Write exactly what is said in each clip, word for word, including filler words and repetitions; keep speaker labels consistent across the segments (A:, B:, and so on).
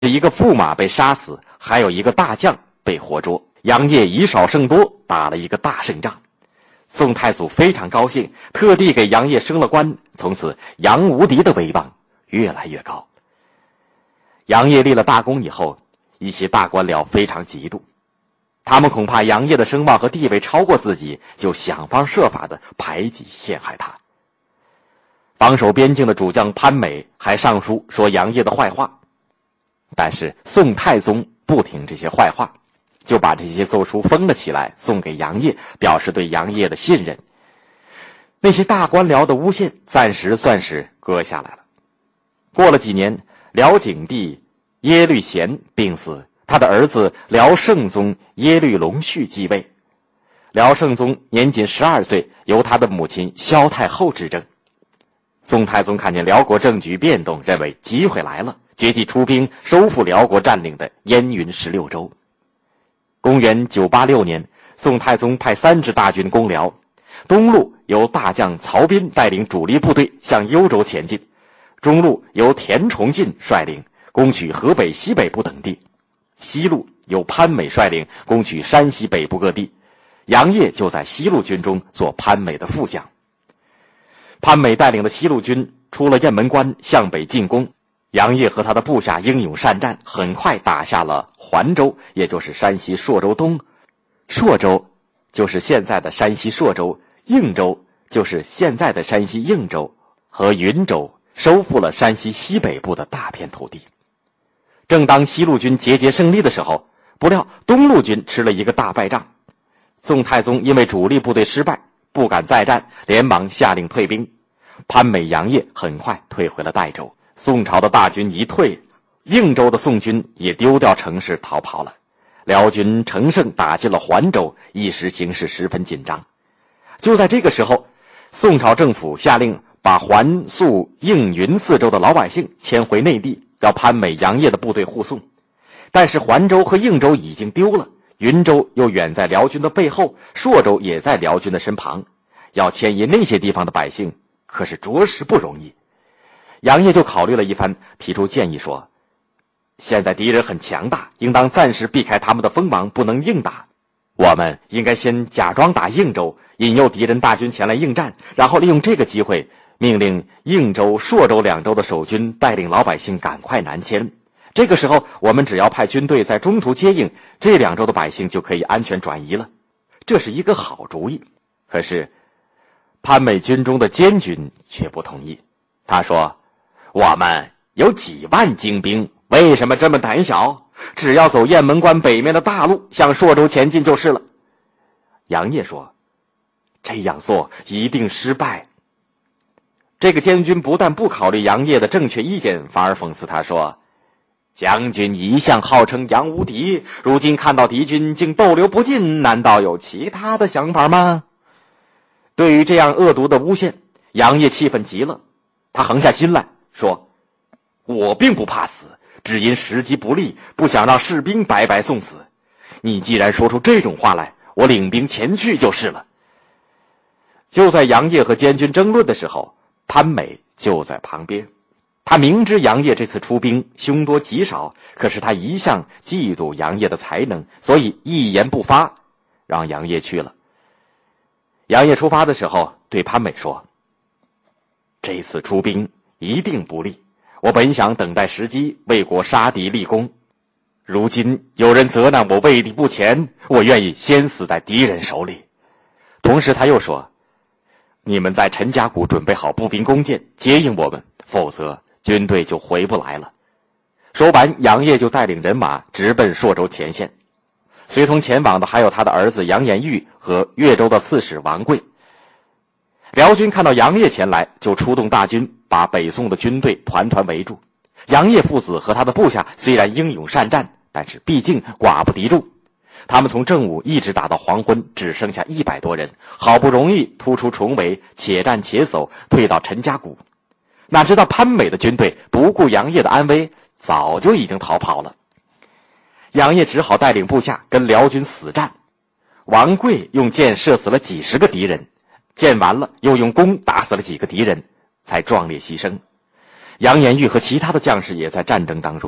A: 一个驸马被杀死，还有一个大将被活捉。杨业以少胜多，打了一个大胜仗。宋太祖非常高兴，特地给杨业升了官，从此杨无敌的威望越来越高。杨业立了大功以后，一些大官僚非常嫉妒，他们恐怕杨业的声望和地位超过自己，就想方设法的排挤陷害他。防守边境的主将潘美还上书说杨业的坏话，但是宋太宗不听这些坏话，就把这些奏书封了起来，送给杨业，表示对杨业的信任。那些大官僚的诬陷暂时算是搁下来了。过了几年，辽景帝耶律贤病死，他的儿子辽圣宗耶律隆绪继位。辽圣宗年仅十二岁，由他的母亲萧太后执政。宋太宗看见辽国政局变动，认为机会来了，决计出兵收复辽国占领的燕云十六州。公元九八六年，宋太宗派三支大军攻辽，东路由大将曹彬带领主力部队向幽州前进，中路由田崇进率领攻取河北西北部等地，西路由潘美率领攻取山西北部各地。杨业就在西路军中做潘美的副将。潘美带领的西路军出了雁门关，向北进攻。杨业和他的部下英勇善战，很快打下了环州，也就是山西朔州东。朔州就是现在的山西朔州，应州就是现在的山西应州和云州，收复了山西西北部的大片土地。正当西路军节节胜利的时候，不料东路军吃了一个大败仗。宋太宗因为主力部队失败，不敢再战，连忙下令退兵。潘美、杨业很快退回了代州。宋朝的大军一退，应州的宋军也丢掉城市逃跑了。辽军乘胜打进了环州，一时形势十分紧张。就在这个时候，宋朝政府下令把环、肃、应、云四州的老百姓迁回内地，要潘美、杨业的部队护送。但是环州和应州已经丢了，云州又远在辽军的背后，朔州也在辽军的身旁，要迁移那些地方的百姓可是着实不容易。杨业就考虑了一番，提出建议说，现在敌人很强大，应当暂时避开他们的锋芒，不能硬打。我们应该先假装打应州，引诱敌人大军前来应战，然后利用这个机会命令应州、朔州两州的守军带领老百姓赶快南迁。这个时候我们只要派军队在中途接应，这两州的百姓就可以安全转移了。这是一个好主意。可是潘美军中的监军却不同意，他说，我们有几万精兵，为什么这么胆小？只要走雁门关北面的大路向朔州前进就是了。杨业说，这样做一定失败。这个监军不但不考虑杨业的正确意见，反而讽刺他说，将军一向号称杨无敌，如今看到敌军竟逗留不进，难道有其他的想法吗？对于这样恶毒的诬陷，杨业气愤极了，他横下心来说，我并不怕死，只因时机不利，不想让士兵白白送死。你既然说出这种话来，我领兵前去就是了。就在杨业和监军争论的时候，潘美就在旁边。他明知杨业这次出兵凶多吉少，可是他一向嫉妒杨业的才能，所以一言不发，让杨业去了。杨业出发的时候对潘美说，这次出兵一定不利，我本想等待时机为国杀敌立功，如今有人责难我畏敌不前，我愿意先死在敌人手里。同时他又说，你们在陈家谷准备好步兵弓箭接应我们，否则军队就回不来了。说完，杨业就带领人马直奔朔州前线。随同前往的还有他的儿子杨延玉和越州的刺史王贵。辽军看到杨业前来，就出动大军把北宋的军队团团围住。杨业父子和他的部下虽然英勇善战，但是毕竟寡不敌众，他们从正午一直打到黄昏，只剩下一百多人，好不容易突出重围，且战且走，退到陈家谷。哪知道潘美的军队不顾杨业的安危，早就已经逃跑了。杨业只好带领部下跟辽军死战。王贵用箭射死了几十个敌人，箭完了又用弓打死了几个敌人，才壮烈牺牲。杨延玉和其他的将士也在战争当中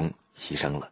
A: 牺牲了。